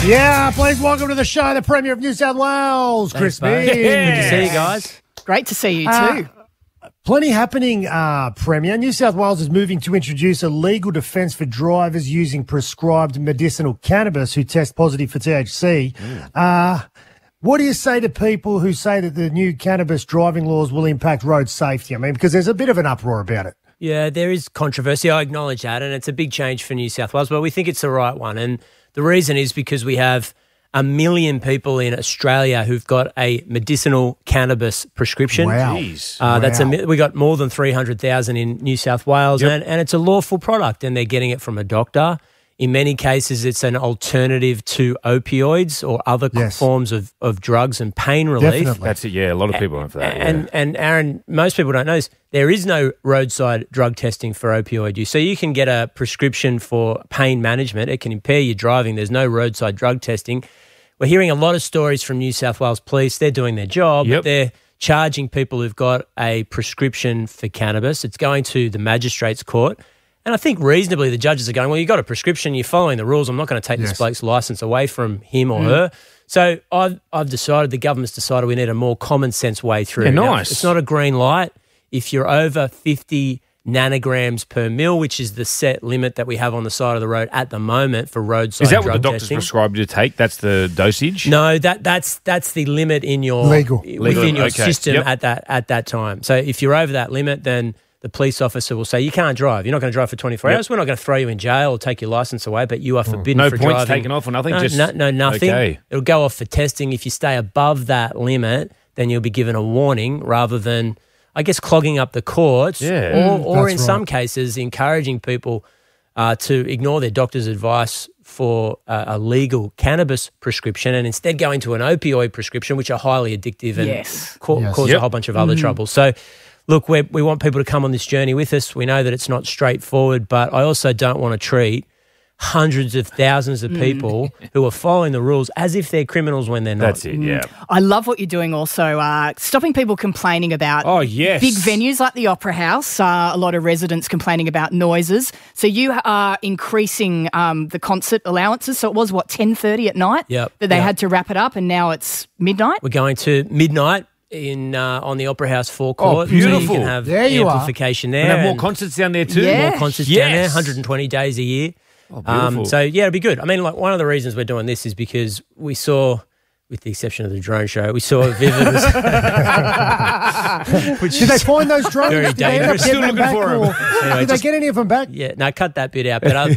Yeah, please welcome to the show the Premier of New South Wales, Chris Means. Good to see you guys. Great to see you too. Plenty happening, Premier. New South Wales is moving to introduce a legal defence for drivers using prescribed medicinal cannabis who test positive for THC. What do you say to people who say that the new cannabis driving laws will impact road safety? I mean, because there's a bit of an uproar about it. Yeah, there is controversy. I acknowledge that, and it's a big change for New South Wales, but we think it's the right one. And the reason is because we have 1 million people in Australia who've got a medicinal cannabis prescription. Wow. We got more than 300,000 in New South Wales, and it's a lawful product, and they're getting it from a doctor. In many cases, it's an alternative to opioids or other forms of drugs and pain relief. Definitely. That's it, yeah. A lot of people have that. And Aaron, most people don't know this. There is no roadside drug testing for opioid use. So you can get a prescription for pain management. It can impair your driving. There's no roadside drug testing. We're hearing a lot of stories from New South Wales Police. They're doing their job. But they're charging people who've got a prescription for cannabis. It's going to the magistrate's court. And I think reasonably the judges are going, well, you've got a prescription, you're following the rules. I'm not going to take this bloke's licence away from him or her. So I've decided, the government's decided we need a more common sense way through. Yeah, Now, nice. it's not a green light. If you're over 50 nanograms per mil, which is the set limit that we have on the side of the road at the moment for roadside Is that drug what the doctor's testing. prescribed you to take? That's the dosage? No, that's the limit in your within your system at that time. So if you're over that limit, then the police officer will say, you can't drive. You're not going to drive for 24 hours. We're not going to throw you in jail or take your licence away, but you are forbidden for driving. No points taken off or nothing? No, nothing. Okay. It'll go off for testing. If you stay above that limit, then you'll be given a warning rather than, I guess, clogging up the courts or in some cases encouraging people to ignore their doctor's advice for a legal cannabis prescription and instead go into an opioid prescription, which are highly addictive and cause a whole bunch of other trouble. So, look, we want people to come on this journey with us. We know that it's not straightforward, but I also don't want to treat hundreds of thousands of people who are following the rules as if they're criminals when they're not. That's it, yeah. I love what you're doing also, stopping people complaining about big venues like the Opera House, a lot of residents complaining about noises. So you are increasing the concert allowances. So it was, 10:30 at night that they had to wrap it up, and now it's midnight? We're going to midnight on the Opera House forecourt. Oh, beautiful. So you can have amplification there. And have more concerts down there too? Yeah. More concerts down there, 120 days a year. Oh, beautiful. So, yeah, it'll be good. I mean, like, one of the reasons we're doing this is because we saw, with the exception of the drone show, we saw Vivid. Did they find those drones? Very dangerous. Still looking for them. Did they get any of them back? Yeah, no, cut that bit out. But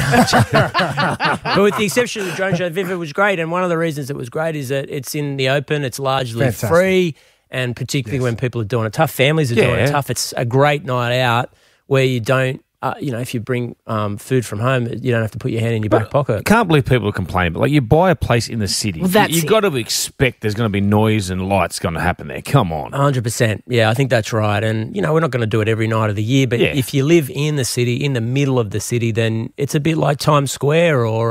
with the exception of the drone show, Vivid was great. And one of the reasons it was great is that it's in the open, it's largely free, and particularly when people are doing it tough, families are doing it tough, it's a great night out where you don't, if you bring food from home, you don't have to put your hand in your back pocket. I can't believe people are complaining, but like, you buy a place in the city, you've got to expect there's going to be noise and lights going to happen there. Come on. 100%. Yeah, I think that's right. And, we're not going to do it every night of the year, but if you live in the city, in the middle of the city, then it's a bit like Times Square or,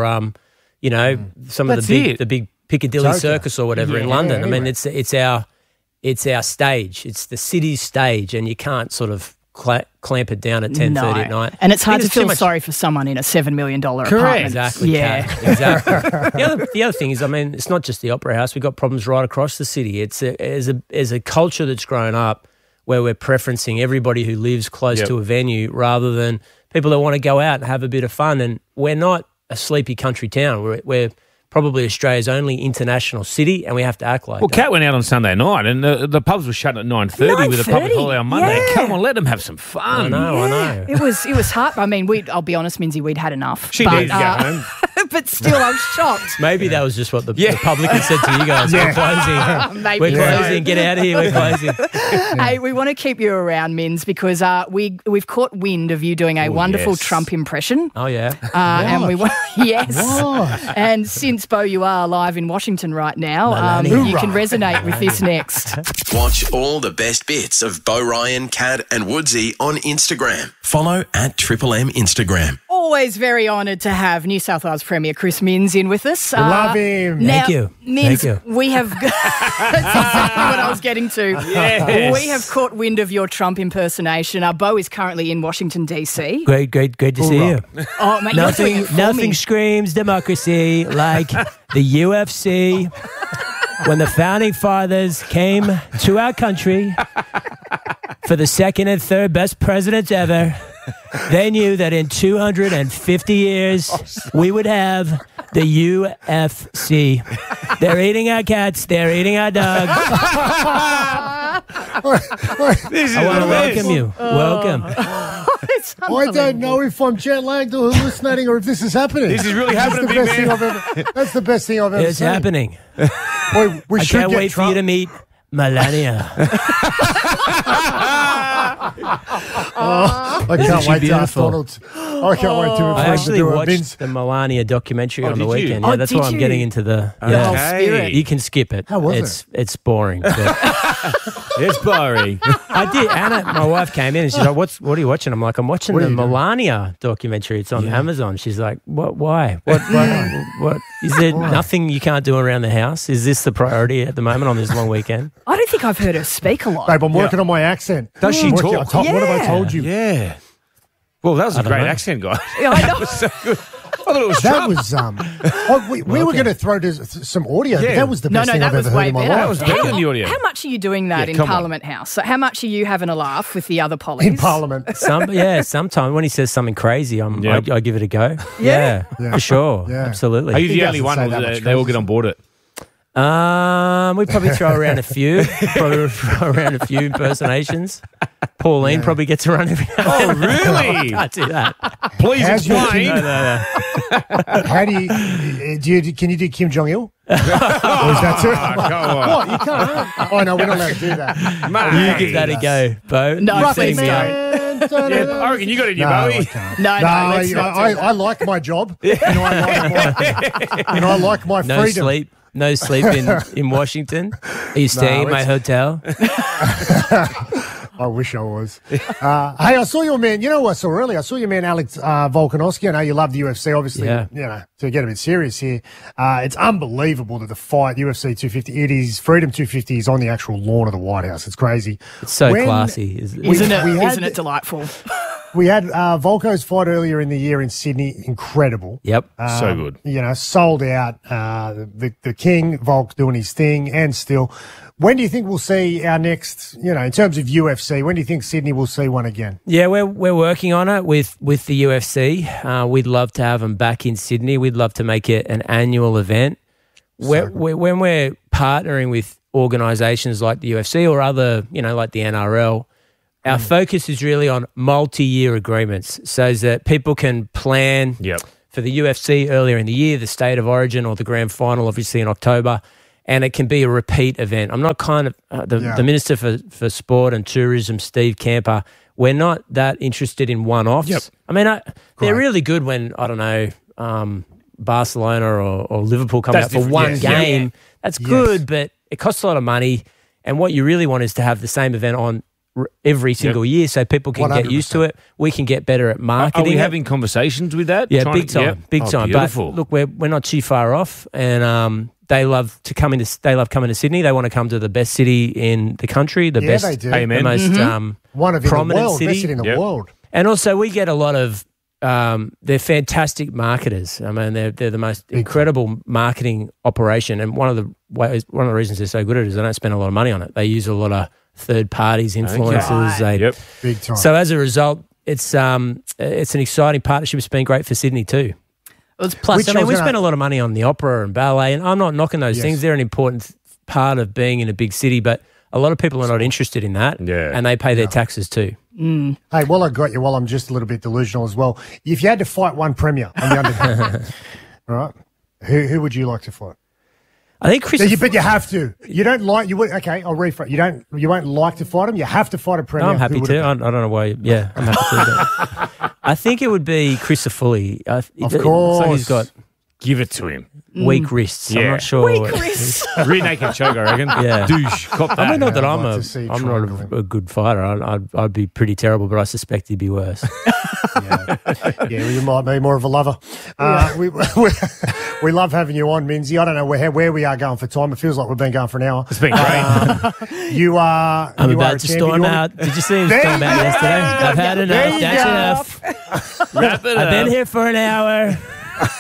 some of the big Piccadilly Circus or whatever in London. Anyway. I mean, it's our stage. It's the city's stage, and you can't sort of clamp it down at 10:30 at night. And it's hard to feel sorry for someone in a $7 million apartment. Exactly. Yeah. Exactly. The other thing is, I mean, it's not just the Opera House. We've got problems right across the city. It's a culture that's grown up where we're preferencing everybody who lives close to a venue rather than people that want to go out and have a bit of fun. And we're not a sleepy country town. We're probably Australia's only international city, and we have to act like that. Kat went out on Sunday night, and the pubs were shut at 9:30 with a public holiday on Monday. Yeah. Come on, let them have some fun. I know. It was hard. I mean, I'll be honest, Minzy, we'd had enough. She needs to go home. But still, I'm shocked. Maybe that was just what the public had said to you guys. We're closing. Maybe we're closing. Get out of here. We're closing. Hey, we want to keep you around, Mins, because we've caught wind of you doing a wonderful Trump impression. Oh, yeah. And we want, and since, Bo, you are live in Washington right now, you can resonate with this next. Watch all the best bits of Bo Ryan, Cad and Woodsy on Instagram. Follow at Triple M Instagram. Always very honoured to have New South Wales Premier Chris Minns in with us. Love him. Now, Thank you. Minns, Thank you. we have... That's exactly what I was getting to. Yes. We have caught wind of your Trump impersonation. Bo is currently in Washington, D.C. Great to see you. Oh, mate, you're doing it for me. Nothing screams democracy like the UFC, when the founding fathers came to our country for the second and third best presidents ever, they knew that in 250 years, we would have the UFC. They're eating our cats. They're eating our dogs. I want to welcome you. Welcome. I don't know if I'm jet lagged or hallucinating or if this is happening. This is really happening, man. That's the best thing I've ever seen. It's happening. I can't wait for you to meet Melania. I can't wait to ask Donald. I can't wait to. I actually watched the Melania documentary on the weekend. You? Yeah, that's why I'm getting into the whole spirit. You can skip it. How was it? It's boring. It's boring. I did. Anna, my wife, came in and she's like, "What are you watching?" I'm like, "I'm watching the Melania documentary. It's on Amazon." She's like, "What? Why? What? Is there nothing you can't do around the house? Is this the priority at the moment on this long weekend?" I don't think I've heard her speak a lot. Babe, I'm working on my accent. Does she talk? What have I told you? Yeah. Well, that was a great accent, guy. Yeah, I know. That was so good. I thought it was That was we were going to throw some audio. But that was the best thing I've ever heard in my life. That was better than the audio. How much are you doing that in Parliament House? So how much are you having a laugh with the other pollies? In Parliament. Sometimes when he says something crazy, I give it a go. Yeah, for sure. Yeah. Absolutely. Are you the only one or they all get on board it? We probably throw around a few. Impersonations. Pauline probably gets a run every now and then. Oh, really? I can't do that. Please explain. No. How can you do Kim Jong-il? Or is that too? Come on. What? You can't. Oh, no, we're not allowed to do that. You give that a go, Bo. No, please don't. I reckon you got it in your Bowie. I like my job. I like my freedom. No sleep in Washington. Are you staying in my hotel? I wish I was. Hey, I saw your man. You know what I saw earlier? I saw your man Alex Volkanovski. I know you love the UFC, obviously. Yeah. You know, to get a bit serious here, it's unbelievable that the fight UFC 250, it is Freedom 250, is on the actual lawn of the White House. It's crazy. It's so classy, isn't it? Isn't it delightful? We had Volko's fight earlier in the year in Sydney. Incredible. Yep. So good. You know, sold out. The King, Volk doing his thing, and still. When do you think we'll see our next, in terms of UFC, when do you think Sydney will see one again? Yeah, we're working on it with the UFC. We'd love to have them back in Sydney. We'd love to make it an annual event. When we're partnering with organisations like the UFC or other, like the NRL, our focus is really on multi-year agreements so that people can plan for the UFC earlier in the year, the State of Origin or the Grand Final, obviously in October, and it can be a repeat event. I'm not the Minister for Sport and Tourism, Steve Camper, we're not that interested in one-offs. Yep. I mean, they're really good when, I don't know, Barcelona or Liverpool come out for one game. Yeah. That's good, but it costs a lot of money, and what you really want is to have the same event on every single year so people can 100%. Get used to it. We can get better at marketing. Are we having conversations with that? Yeah, big time. Beautiful. But look, we're not too far off, and they love coming to Sydney. They want to come to the best city in the country, the best, they do. the most one of prominent best city in the world. And also, we get a lot of. They're fantastic marketers. I mean, they're the most incredible marketing operation, and one of the reasons they're so good at it is they don't spend a lot of money on it. They use a lot of third parties, influencers. Big time. So as a result, it's an exciting partnership. It's been great for Sydney too. Plus, we spend a lot of money on the opera and ballet, and I'm not knocking those things. They're an important part of being in a big city, but a lot of people are not interested in that, and they pay their taxes too. Mm. Hey, I got you, I'm just a little bit delusional as well. If you had to fight one premier on the undercard, all right, who would you like to fight? I think Chris. But you have to. You don't like. You would. Okay, I'll rephrase. You won't like to fight him. You have to fight a premier. No, I'm happy to. I don't know why. Yeah, I'm happy to. Do that. I think it would be Chris Foley. Of course, like he's got. Give it to him. Weak wrists. I'm not sure. Weak wrists. Rear naked choke, I reckon. Yeah. Douche. Cop that. I mean, not that I'm not a good fighter. I'd be pretty terrible, but I suspect he'd be worse. You might be more of a lover. We love having you on, Minzy. I don't know where we are going for time. It feels like we've been going for an hour. It's been great. You are. I'm about to storm out. Did you see him storm out yesterday? I've had enough. That's enough. Wrap it up. I've been here for an hour.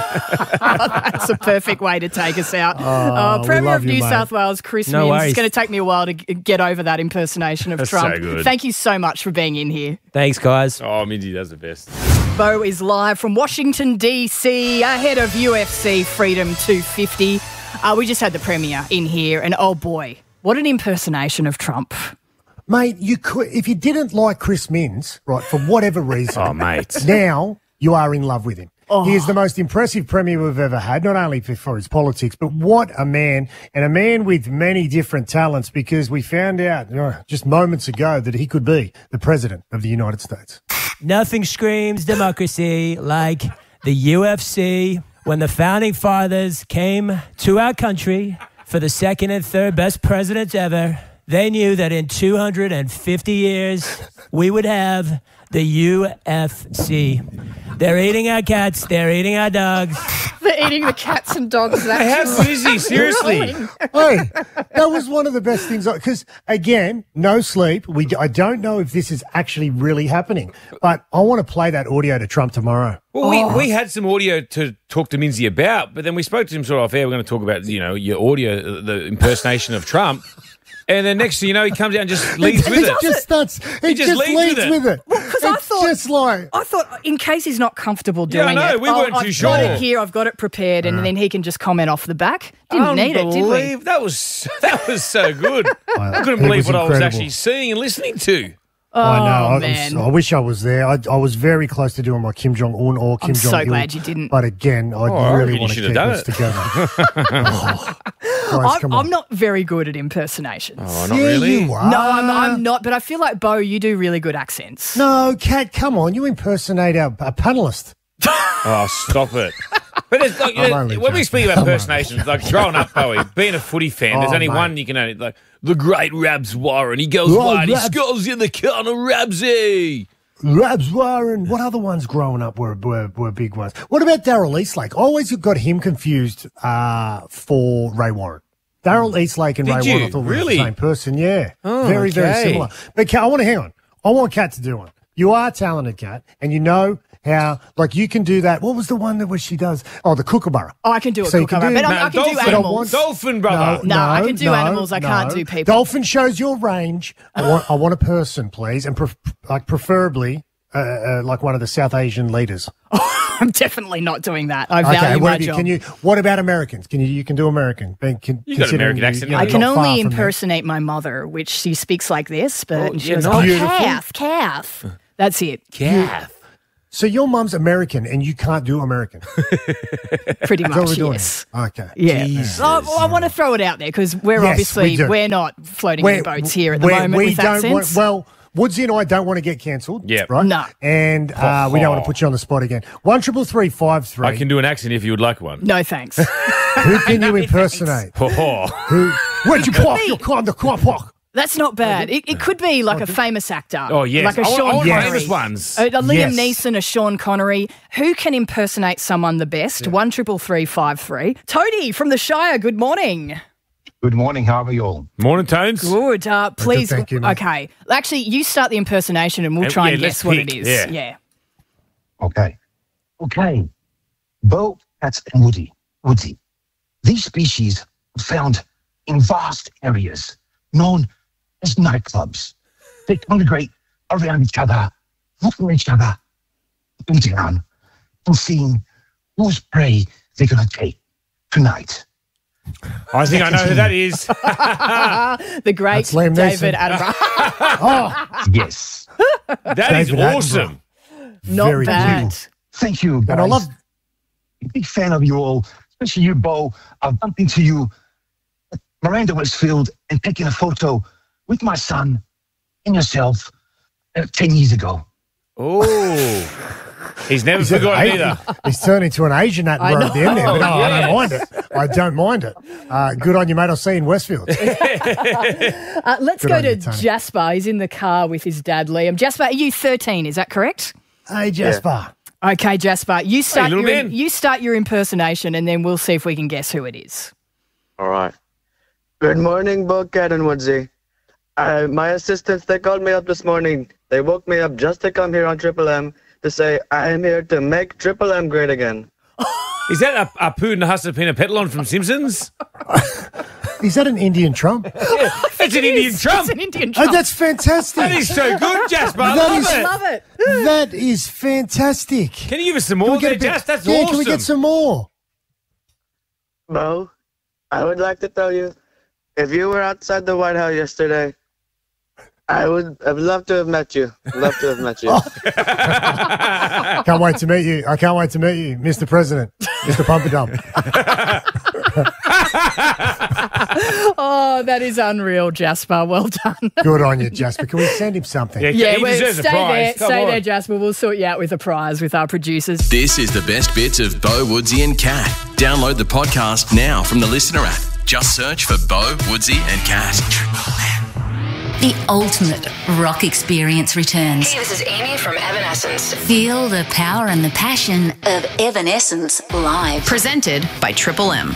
That's a perfect way to take us out. Premier of New South Wales, Chris Minns. It's going to take me a while to get over that impersonation of Trump. So good. Thank you so much for being in here. Thanks, guys. Oh, Mindy does the best. Bo is live from Washington, D.C., ahead of UFC Freedom 250. We just had the Premier in here, and oh boy, what an impersonation of Trump. Mate, you could, if you didn't like Chris Minns, right, for whatever reason, oh, mate, now you are in love with him. Oh. He is the most impressive Premier we've ever had, not only for his politics, but what a man, and a man with many different talents, because we found out just moments ago that he could be the President of the United States. Nothing screams democracy like the UFC. When the Founding Fathers came to our country for the second and third best presidents ever, they knew that in 250 years, we would have the UFC. They're eating our cats. They're eating our dogs. They're eating the cats and dogs. How busy, seriously. Hey, that was one of the best things. Because, again, no sleep. I don't know if this is actually really happening. But I want to play that audio to Trump tomorrow. Well, we had some audio to talk to Minzy about, but then we spoke to him sort of off air. We're going to talk about, your audio, the impersonation of Trump. And then next thing you know, he comes out and just leads with it. He just leads with it. Well, because I thought, in case he's not comfortable doing it, we weren't too sure. I've got it here, I've got it prepared, and then he can just comment off the back. Didn't need it, did we? That was so good. I couldn't believe what I was actually seeing and listening to. I know. Man. I wish I was there. I was very close to doing my Kim Jong-un or Kim Jong-il. I'm so glad you didn't. But again, I really want to keep this together. Guys, I'm not very good at impersonations. Oh, not really? You are. No, I'm not. But I feel like, Bo, you do really good accents. No, Kat, come on. You impersonate a panellist. Oh, stop it. But it's like, when we speak about impersonations, like growing up, Bowie, being a footy fan, there's only one you can only, like, the great Rabs Warren. He goes wide, he scores in the corner, Rabsy. Rabs Warren. What other ones growing up were big ones? What about Daryl Eastlake? I always got him confused for Ray Warren. Daryl Eastlake and Ray Warren, I thought were the same person. Yeah, very similar. But Kat, I want to hang on. I want Kat to do one. You are talented, Kat, and you know how, like, you can do that. What was the one that she does? Oh, the Kookaburra. Oh, I can do a Kookaburra, but I can do animals. Dolphin, brother. No, I can do animals. I can't do people. Dolphin shows your range. I want a person, please, and preferably like one of the South Asian leaders. I'm definitely not doing that. I value my job. What about Americans? You can do American. You got an American accent. I can only impersonate my mother, which she speaks like this, but she goes, calf. That's it. Calf. So your mum's American and you can't do American? Pretty much, yes. Okay. Yeah. I want to throw it out there because we're not floating in boats here at the moment with accents. Woodsy and I don't want to get cancelled. Yeah. Right? No. And we don't want to put you on the spot again. 1-333-5-3. I can do an accent if you would like one. No, thanks. Who can you impersonate? Where'd you park your car in the car park? That's not bad. It could be like a famous actor. Oh, yes. Like a Sean Connery. Famous ones. A Liam Neeson, a Sean Connery. Who can impersonate someone the best? 1-333-5-3. Toadie from the Shire, good morning. Good morning. How are you all? Morning, Tones. Good. Please. Thank you, mate. Okay. Actually, you start the impersonation and we'll try and guess what it is. Yeah. Okay. Bo, Kat, and Woodsy. These species are found in vast areas known as nightclubs. They congregate around each other, looking at each other, looking down, and seeing whose prey they're going to take tonight. I think I know who that is. The great David Attenborough. Yes. That is awesome. Not Very bad. cool. Thank you, guys. And I love... I'm a big fan of you all, especially you, Bo. I've bumped into you at Miranda Westfield and taken a photo with my son and yourself 10 years ago. Oh. He's never forgotten either. He's turned into an Asian at the end there, but I don't mind it. I don't mind it. Good on you, mate. I'll see you in Westfield. Let's go to Jasper. He's in the car with his dad, Liam. Jasper, are you 13? Is that correct? Hey, Jasper. Yeah. Okay, Jasper. You start your impersonation and then we'll see if we can guess who it is. All right. Good morning, Bo, Kat, and Woodsy. My assistants, they called me up this morning. They woke me up just to come here on Triple M to say I am here to make Triple M great again. Is that a Pooh and the Hustler Peanut from Simpsons? Is that an Indian Trump? Yeah, it's an Indian Trump. It's an Indian Trump. Oh, that's fantastic. That is so good, Jasper. I love it. That is fantastic. Can you give us some more there, Jas? That's awesome. Can we get some more? Bo, I would like to tell you, if you were outside the White House yesterday, I'd love to have met you. Love to have met you. Can't wait to meet you. I can't wait to meet you, Mr. President, Mr. Pumpadump. Oh, that is unreal, Jasper. Well done. Good on you, Jasper. Can we send him something? Yeah, he deserves a prize. Stay there, Jasper. We'll sort you out with a prize with our producers. This is the best bits of Bo, Woodsy and Cat. Download the podcast now from the Listener app. Just search for Bo, Woodsy and Cat. The ultimate rock experience returns. Hey, this is Amy from Evanescence. Feel the power and the passion of Evanescence live. Presented by Triple M.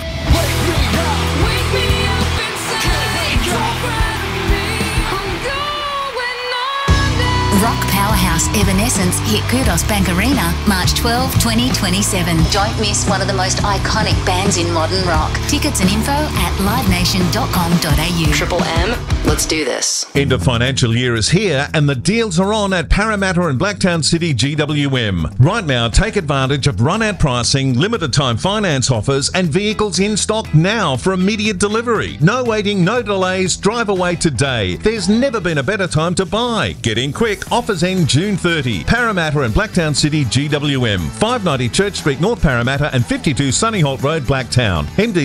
Rock powerhouse Evanescence hit Kudos Bank Arena March 12, 2027. Don't miss one of the most iconic bands in modern rock. Tickets and info at livenation.com.au. Triple M, let's do this. End of financial year is here and the deals are on at Parramatta and Blacktown City GWM. Right now, take advantage of run-out pricing, limited time finance offers and vehicles in stock now for immediate delivery. No waiting, no delays, drive away today. There's never been a better time to buy. Get in quick. Offers end June 30. Parramatta and Blacktown City GWM. 590 Church Street, North Parramatta and 52 Sunnyholt Road, Blacktown. MD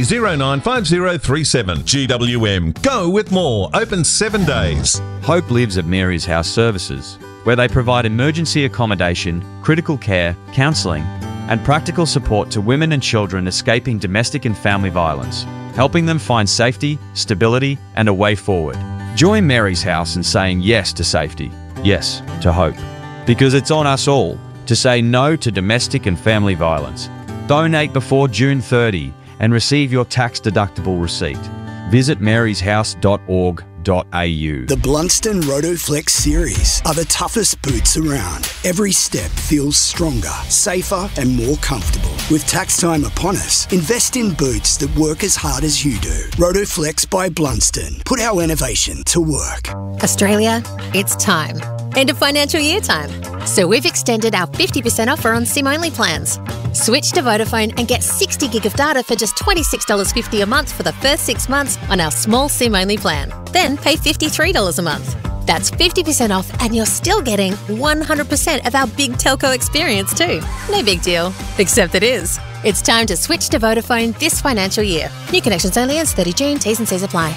095037. GWM. Go with more. Open 7 days. Hope lives at Mary's House Services, where they provide emergency accommodation, critical care, counselling and practical support to women and children escaping domestic and family violence, helping them find safety, stability and a way forward. Join Mary's House in saying yes to safety. Yes to hope. Because it's on us all to say no to domestic and family violence. Donate before June 30 and receive your tax-deductible receipt. Visit maryshouse.org.au. The Blunston Rotoflex series are the toughest boots around. Every step feels stronger, safer and more comfortable. With tax time upon us, invest in boots that work as hard as you do. Rotoflex by Blunston. Put our innovation to work. Australia, it's time. End of financial year time. So we've extended our 50% offer on SIM-only plans. Switch to Vodafone and get 60 gig of data for just $26.50 a month for the first 6 months on our small SIM-only plan. Then pay $53 a month. That's 50% off and you're still getting 100% of our big telco experience too. No big deal, except it is. It's time to switch to Vodafone this financial year. New connections only ends 30 June. T's and C's apply.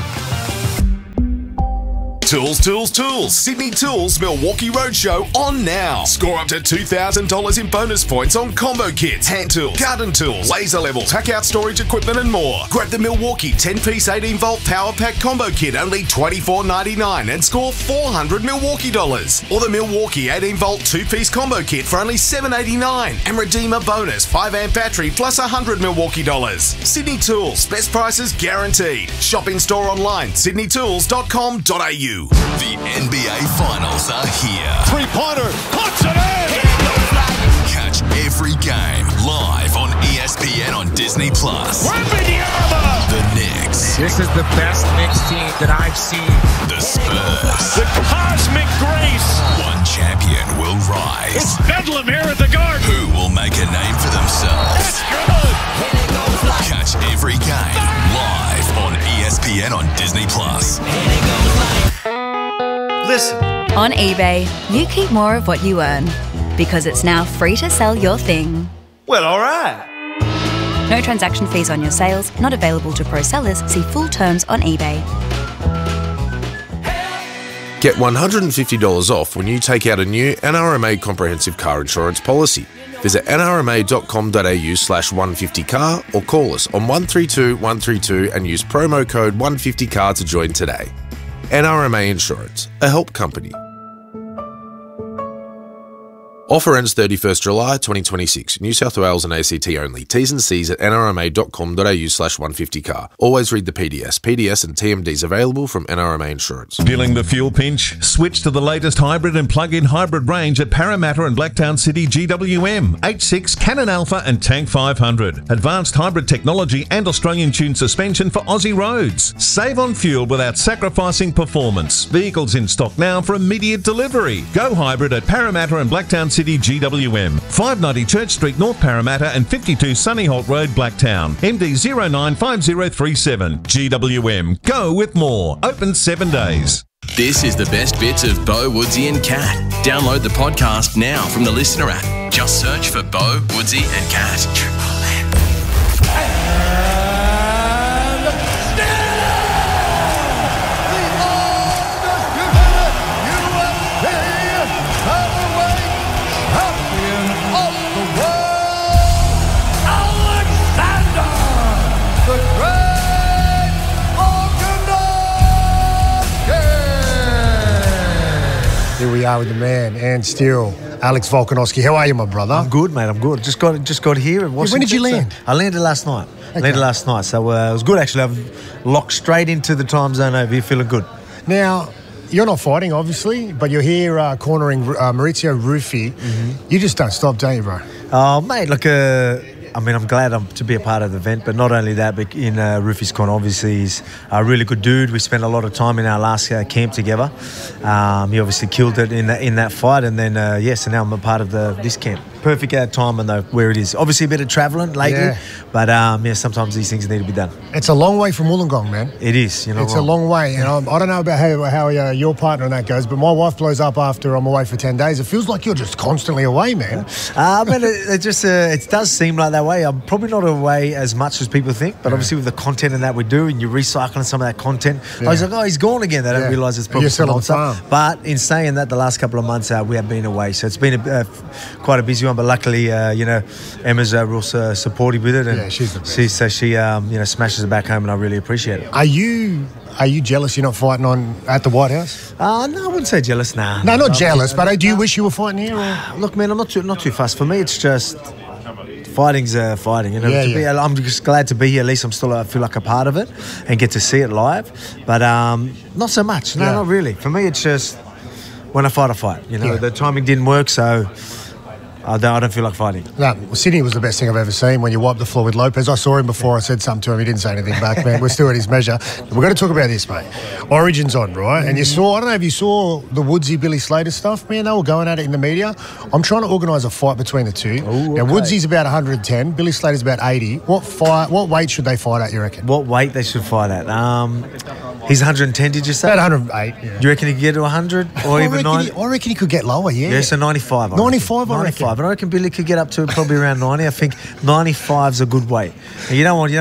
Tools, Tools, Tools. Sydney Tools Milwaukee Roadshow on now. Score up to $2,000 in bonus points on combo kits, hand tools, garden tools, laser levels, hack out storage equipment and more. Grab the Milwaukee 10-piece 18-volt power pack combo kit, only $24.99 and score $400 Milwaukee dollars. Or the Milwaukee 18-volt 2-piece combo kit for only $7.89 and redeem a bonus 5-amp battery plus $100 Milwaukee dollars. Sydney Tools, best prices guaranteed. Shop in store online, sydneytools.com.au. The NBA Finals are here. Three-pointer, puts it in! Catch every game live on ESPN on Disney+. The Knicks. This is the best Knicks team that I've seen. The Spurs. The cosmic grace. One champion will rise. It's Bedlam here at the Garden. Who will make a name for themselves? That's good. Catch every game live on ESPN on Disney+. Listen. On eBay, you keep more of what you earn because it's now free to sell your thing. Well, all right. No transaction fees on your sales, not available to pro sellers. See full terms on eBay. Get $150 off when you take out a new NRMA comprehensive car insurance policy. Visit nrma.com.au/150car or call us on 132 132 and use promo code 150car to join today. NRMA Insurance, a help company. Offer ends 31st July 2026. New South Wales and ACT only. T's and C's at nrma.com.au/150car. Always read the PDS. PDS and TMDs available from NRMA Insurance. Feeling the fuel pinch? Switch to the latest hybrid and plug-in hybrid range at Parramatta and Blacktown City GWM. H6, Cannon Alpha and Tank 500. Advanced hybrid technology and Australian-tuned suspension for Aussie roads. Save on fuel without sacrificing performance. Vehicles in stock now for immediate delivery. Go hybrid at Parramatta and Blacktown City GWM. 590 Church Street, North Parramatta and 52 Sunnyholt Road, Blacktown. MD 095037. GWM. Go with more. Open 7 days. This is the best bits of Bo, Woodsy and Cat. Download the podcast now from the Listener app. Just search for Bo, Woodsy and Cat. Here we are with the man, and still, Alex Volkanovski. How are you, my brother? I'm good, mate. I'm good. Just got here in Washington. When did you land? I landed last night. So it was good, actually. I've locked straight into the time zone over here, feeling good. Now, you're not fighting, obviously, but you're here cornering Maurizio Ruffi. Mm-hmm. You just don't stop, don't you, bro? Oh, mate, look, I'm glad to be a part of the event, but not only that, but in Ruffi's corner, obviously, he's a really good dude. We spent a lot of time in our last camp together. He obviously killed it in that fight, and then, so now I'm a part of this camp. Perfect time and where it is. Obviously, a bit of travelling lately, but sometimes these things need to be done. It's a long way from Wollongong, man. It is. It's a long way, and I don't know about how your partner and that goes, but my wife blows up after I'm away for 10 days. It feels like you're just constantly away, man. It does seem like that way. I'm probably not away as much as people think, but obviously with the content and that we do, and you're recycling some of that content, I was like, he's gone again. They don't realise it's probably still on stuff. But in saying that, the last couple of months we have been away, so it's been quite a busy one. But luckily, Emma's real supportive with it, and she's the best. She smashes it back home, and I really appreciate it. Are you jealous you're not fighting at the White House? No, I wouldn't say jealous. Nah. No, not jealous. But do you wish you were fighting here? Or? Look, man, I'm not too fussed. For me, it's just. Fighting's fighting, I'm just glad to be here. At least I feel like a part of it and get to see it live. But not so much. No, not really. For me, it's just when I fight, I fight. The timing didn't work, so I don't feel like fighting. No, Sydney was the best thing I've ever seen when you wiped the floor with Lopez. I saw him before. I said something to him. He didn't say anything back, man. We're still at his measure. We're going to talk about this, mate. Origin's on, right? And I don't know if you saw the Woodsy Billy Slater stuff, man. They were going at it in the media. I'm trying to organise a fight between the two. Ooh, now, Woodsy's about 110. Billy Slater's about 80. What weight should they fight at, you reckon? What weight they should fight at? He's 110, did you say? About 108, yeah. Do you reckon he could get to 100 or even 90? I reckon he could get lower, yeah. Yeah, so 95. 95, I reckon. 95. And I reckon Billy could get up to probably around 90. I think 95's a good weight. And you don't want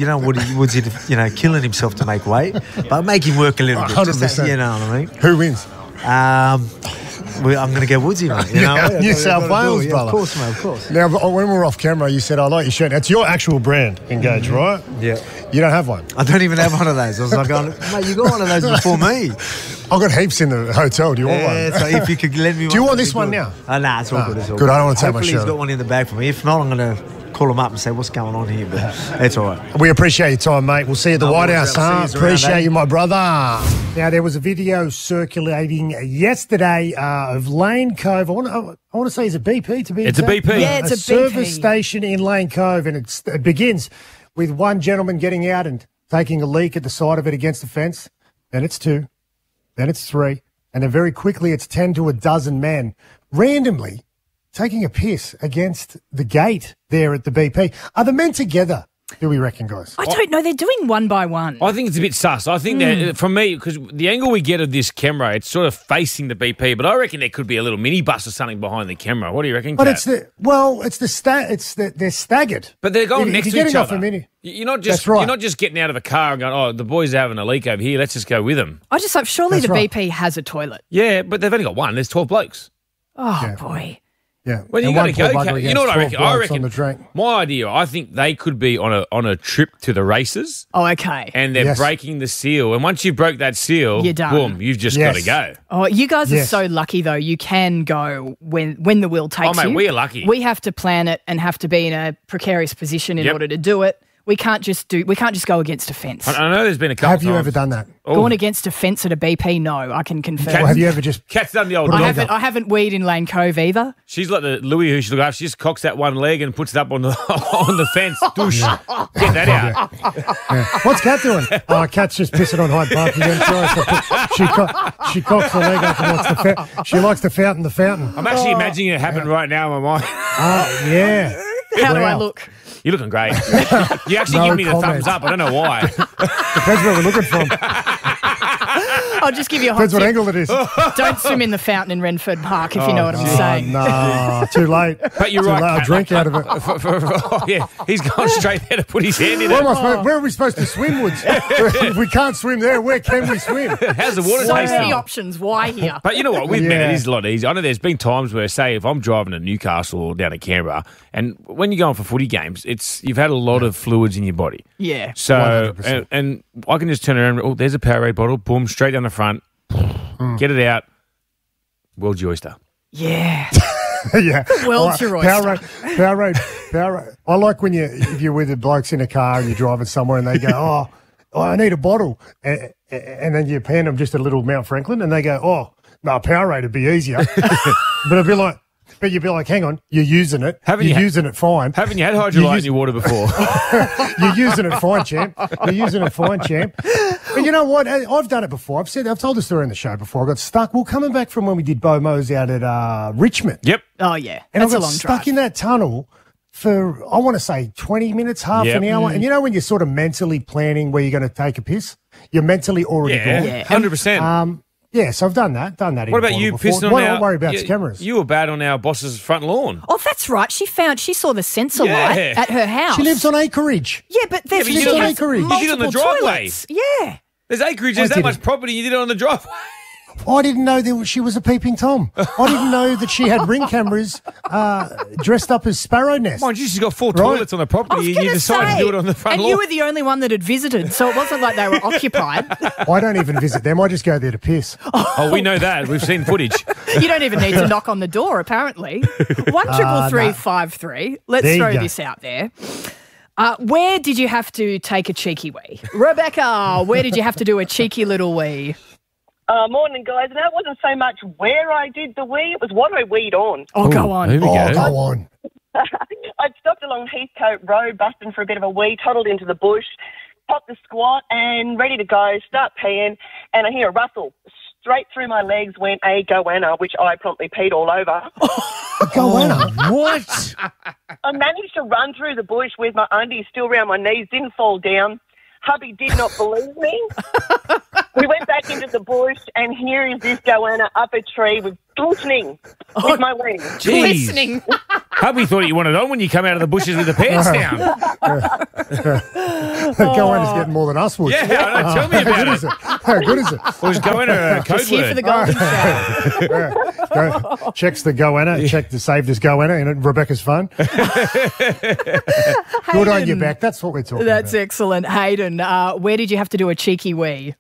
Woodsy to, killing himself to make weight, but make him work a little bit. 100%. You know what I mean? Who wins? I'm going to go Woodsy, mate. New South Wales, brother. Of course, mate, of course. Now, when we were off camera, you said, I like your shirt. It's your actual brand, Engage, right? Yeah. You don't have one? I don't even have one of those. I was like, mate, you got one of those before me. I've got heaps in the hotel. Do you want one? So if you could lend me one. Do you want this one now? Nah, it's all good. It's all good. I don't want to take my shirt. shirt. He's got one in the bag for me. If not, I'm going to call him up and say, what's going on here? But it's all right. We appreciate your time, mate. We'll see you at the White House, huh? Appreciate you, my brother. Now, there was a video circulating yesterday of Lane Cove. I want to say it's a BP, to be exact. It's a BP. Yeah, it's a service station in Lane Cove, and it begins with one gentleman getting out and taking a leak at the side of it against the fence. Then it's 2. Then it's 3. And then very quickly it's 10 to a dozen men randomly taking a piss against the gate there at the BP. Are the men together, do we reckon, guys? I don't know. They're doing one by one. I think it's a bit sus. I think that, for me, because the angle we get of this camera, it's sort of facing the BP, but I reckon there could be a little minibus or something behind the camera. What do you reckon, But Kat? they're staggered. But they're going next to each other. You're not just That's right. You're not just getting out of a car and going, oh, the boys are having a leak over here. Let's just go with them. I just thought surely That's the right. BP has a toilet. Yeah, but they've only got one. There's 12 blokes. Oh, boy. Yeah. Well, you And got one to go. poor bugger You know what I against reckon? 12 I blokes on reckon the track. my idea. I think they could be on a trip to the races, Oh, okay. and they're Yes. breaking the seal. And once you broke that seal, You're done. boom, you've just Yes. got to go. Oh, you guys are Yes. so lucky though. You can go when the will takes Oh, mate, you. we are lucky. We have to plan it and have to be in a precarious position in Yep. order to do it. We can't just go against a fence. I know there's been a couple. Have you times. ever done that? Oh. Going against a fence at a BP? No, I can confirm. Or have you ever just Cat's done the old. Put it I on haven't. I haven't weed in Lane Cove either. She's like the Louis who she look after. She just cocks that one leg and puts it up on the on the fence. Doosh. Get that out. Yeah. What's Kat doing? Oh, Kat's just pissing on Hyde Park again. She cocks her leg up and wants she likes to fountain the fountain. I'm actually imagining it happen right now in my mind. Yeah. How do I Wow. look? You're looking great. You actually No give me the comment. thumbs up. I don't know why. Depends where we're looking from. I'll just give you a hot Depends what tip. angle it is. Don't swim in the fountain in Renford Park if you know what I'm Oh, saying. no, too late. But you're Too right. late. I'll Kat. drink out of it. Oh, yeah, he's gone straight there to put his hand in Where, it. where are we supposed to swim, Woods? If we can't swim there, where can we swim? How's the water So tasting? many options. Why here? But you know what? We've met. Yeah. It is a lot easier. I know there's been times where, say, if I'm driving to Newcastle or down to Canberra, and when you're going for footy games, you've had a lot of fluids in your body. Yeah. So, 100%. and I can just turn around. Oh, there's a Powerade bottle. Boom, straight down the front. Get it out. World's your oyster. Yeah. Yeah. World's your oyster. Powerade. I like when if you're with the blokes in a car and you're driving somewhere and they go, oh, I need a bottle. And then you pan them just a little Mount Franklin and they go, oh, no, Powerade would be easier. But you'd be like, hang on, you're using it. You're using it fine. Haven't you had hydrolyte in your water before? You're using it fine, champ. You're using it fine, champ. But you know what? I've done it before. I've told the story on the show before. I got stuck. Well, coming back from when we did Bomo's out at Richmond. Yep. Oh yeah. And That's I a got long stuck drive. in that tunnel for, I want to say, 20 minutes, half Yep. an hour. And you know when you're sort of mentally planning where you're going to take a piss? You're mentally already gone. Yeah. 100%. Yeah, so I've done that. What in about a you bottle pissing before. on Well, our... don't worry about the cameras. You were bad on our boss's front lawn. Oh, that's right. She saw the sensor Yeah. light at her house. She lives on acreage. Yeah, but there's but you she did it on has the- you did it on the multiple driveway. toilets. Yeah. There's acreage. There's I that much didn't. property. You did it on the driveway. I didn't know she was a peeping Tom. I didn't know that she had ring cameras dressed up as sparrow nests. Mind you, she's got 4 Right. toilets on the I was property, and you gonna decided say, to do it on the front and lawn. you were the only one that had visited, so it wasn't like they were occupied. I don't even visit them. I just go there to piss. Oh, we know that. We've seen footage. You don't even need to knock on the door, apparently. 1-333-53. Let's There you throw go. this out there. Where did you have to take a cheeky wee? Rebecca, where did you have to do a cheeky little wee? Morning, guys. And that wasn't so much where I did the wee, it was what I weed on. Oh, go on. Here we go. Go on. I'd stopped along Heathcote Road, busting for a bit of a wee, toddled into the bush, popped the squat and ready to go, start peeing, and I hear a rustle. Straight through my legs went a goanna, which I promptly peed all over. Goanna? What? I managed to run through the bush with my undies still around my knees, didn't fall down. Hubby did not believe me. We went back into the bush, and here is this goanna up a tree with glistening with my wings. Jeez. Listening. Hubby thought you wanted on when you come out of the bushes with the pants down. Goanna's getting more than us would. Yeah, I know. Tell me How about good it. is it? How good is it? Was going a code Just here for word. the golden shower. Checks the goanna, check the save this goanna, and Rebecca's phone. Good on your back. That's what we're talking That's about. excellent. Hayden, where did you have to do a cheeky wee?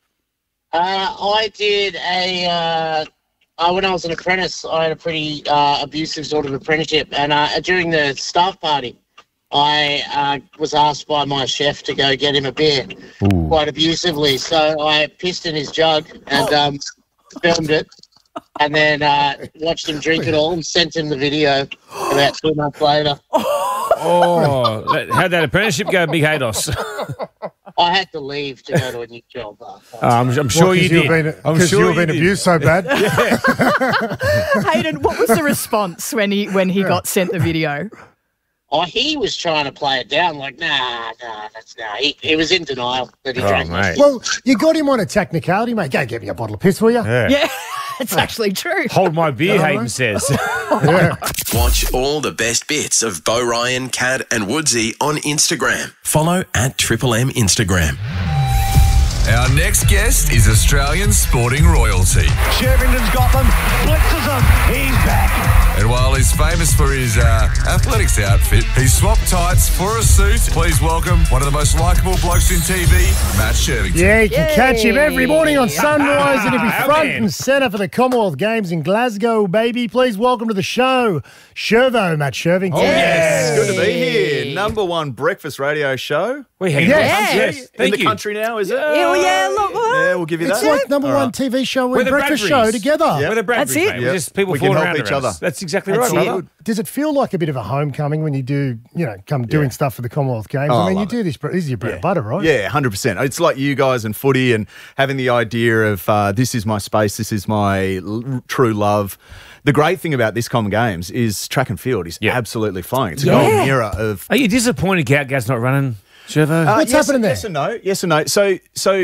I did when I was an apprentice, I had a pretty abusive sort of apprenticeship, and during the staff party, I was asked by my chef to go get him a beer, quite abusively. So I pissed in his jug and filmed it, and then watched him drink it all and sent him the video about 2 months later. Oh, how'd that apprenticeship go, Big Hados? I had to leave to go to a new job. I'm sure you did. I'm Because sure you've been did. abused so bad. Hayden, what was the response when he got sent the video? Oh, he was trying to play it down like, nah, he was in denial that he drank. mate. Well, you got him on a technicality, mate. Go get me a bottle of piss, will you? Yeah, it's actually true. Hold my beer, Hayden says. Yeah. Watch all the best bits of Bo Ryan, Cad and Woodsy on Instagram. Follow @Triple M Instagram. Our next guest is Australian sporting royalty. Shervington's got them. Blitzes them. He's back. And while he's famous for his athletics outfit, he swapped tights for a suit. Please welcome one of the most likeable blokes in TV, Matt Shervington. Yeah, you can catch him every morning on Sunrise and he'll be front and centre for the Commonwealth Games in Glasgow, baby. Please welcome to the show, Shervo, Matt Shervington. Oh, yes. Good to be here. Number one breakfast radio show. Yes. In the country now, is it? Yeah, we'll give you that. It's like number one TV show and breakfast show together. Yep. We're the Bradburys, That's it. mate. We're just people We falling can help around each around other. us. That's exactly That's right, it. brother. Does it feel like a bit of a homecoming when you do, come doing stuff for the Commonwealth Games? Oh, I mean, I you love do this is your bread and butter, right? Yeah, 100%. It's like you guys and footy and having the idea of this is my space, this is my true love. The great thing about this Common Games is track and field is absolutely flying. It's a golden era of... Are you disappointed Gad's not running, Shervo? What's happening there? Yes and no. Yes and no. So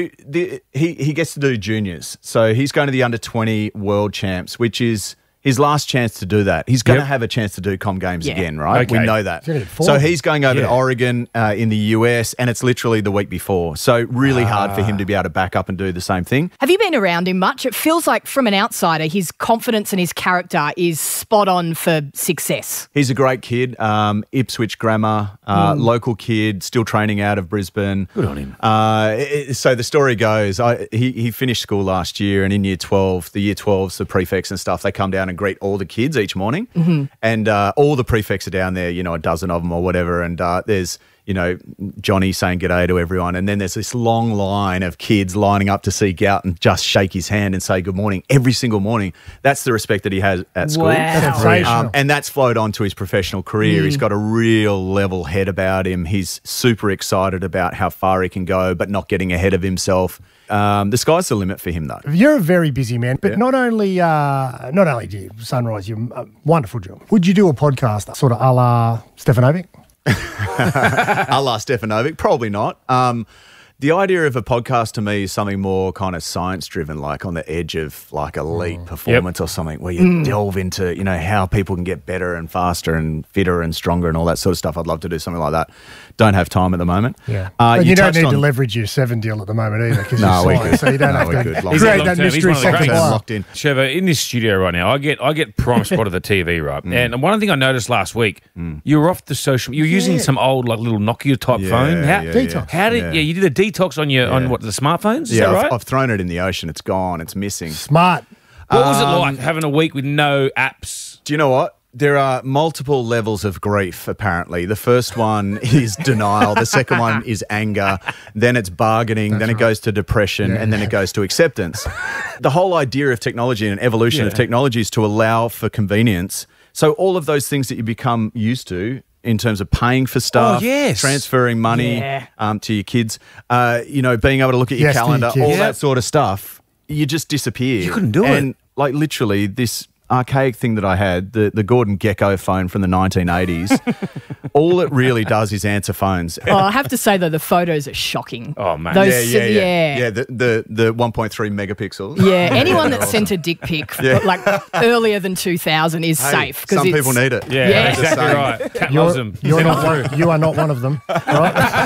he gets to do juniors. So he's going to the under-20 World Champs, which is his last chance to do that. He's going to have a chance to do Com Games again, right? Okay. We know that. gonna get So forward. he's going over to Oregon in the US, and it's literally the week before. So really hard for him to be able to back up and do the same thing. Have you been around him much? It feels like, from an outsider, his confidence and his character is spot on for success. He's a great kid, Ipswich Grammar, local kid, still training out of Brisbane. Good on him. So the story goes, he finished school last year, and in year 12, the year 12s, the prefects and stuff, they come down and greet all the kids each morning. And all the prefects are down there, a dozen of them or whatever. And there's, Johnny saying g'day to everyone. And then there's this long line of kids lining up to see Gout and just shake his hand and say good morning every single morning. That's the respect that he has at school. Sensational. And that's flowed on to his professional career. He's got a real level head about him. He's super excited about how far he can go, but not getting ahead of himself. The sky's the limit for him, though. You're a very busy man, but not only do you Sunrise, you're a wonderful job. Would you do a podcast sort of a la Stefanovic? A la Stefanovic? Probably not. The idea of a podcast to me is something more kind of science-driven, like on the edge of like elite performance or something, where you delve into, how people can get better and faster and fitter and stronger and all that sort of stuff. I'd love to do something like that. Don't have time at the moment. Yeah. But you don't need to leverage your 7 deal at the moment either, because you're science, so you don't have to create that mystery second locked in. Shervo, in this studio right now, I get prime spot of the TV, right? And one thing I noticed last week, you were off the social. You were using some old like little Nokia type phone. Detox. How did you did a detox on your on what the smartphones? Is that right? I've thrown it in the ocean. It's gone. It's missing. Smart. What was it like having a week with no apps? Do you know what? There are multiple levels of grief, apparently. The first one is denial. The second one is anger. Then it's bargaining. Then it goes to depression. And then it goes to acceptance. The whole idea of technology and evolution of technology is to allow for convenience. So all of those things that you become used to in terms of paying for stuff, transferring money to your kids, being able to look at your calendar, all that sort of stuff, you just disappear. You couldn't do it. And like literally this archaic thing that I had, the Gordon Gecko phone from the 1980s, all it really does is answer phones. Oh, I have to say, though, the photos are shocking. Oh, man. Those, the 1.3 megapixels. Yeah, anyone that sent a dick pic like earlier than 2000 is safe. Some people need it. Yeah, exactly right. Cat loves them. You are not one of them, right?